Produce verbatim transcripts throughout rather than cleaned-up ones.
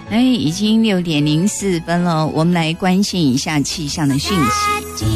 哎，已经六点零四分了，我们来关心一下气象的讯息。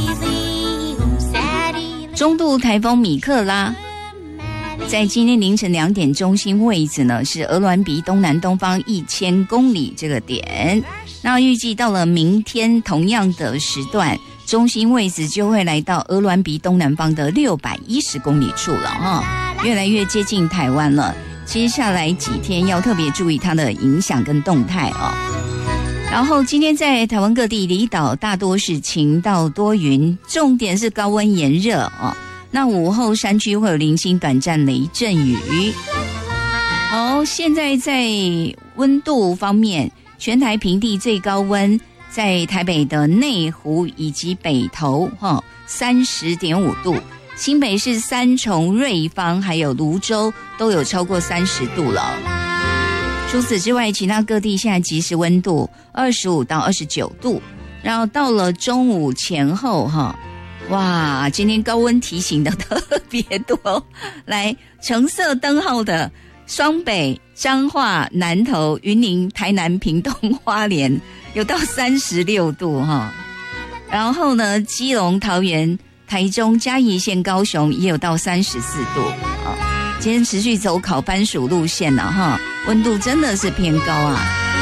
中度台风米克拉在今天凌晨两点，中心位置呢是鹅銮鼻东南东方一千公里这个点。那预计到了明天同样的时段，中心位置就会来到鹅銮鼻东南方的六百一十公里处了哈，越来越接近台湾了。接下来几天要特别注意它的影响跟动态哦。然后今天在台湾各地离岛大多是晴到多云，重点是高温炎热哦。那午后山区会有零星短暂雷阵雨。好，现在在温度方面，全台平地最高温在台北的内湖以及北投哈三十点五度。新北市三重、瑞芳还有蘆洲都有超过三十度了。除此之外，其他各地现在即时温度二十五到二十九度。然后到了中午前后哈，哇，今天高温提醒的特别多。来，橙色灯号的双北、彰化、南投、云林、台南、屏东、花莲有到三十六度哈。然后呢，基隆、桃园、台中、嘉义县、高雄也有到三十四度啊！今天持续走烤番薯路线了哈，温度真的是偏高啊。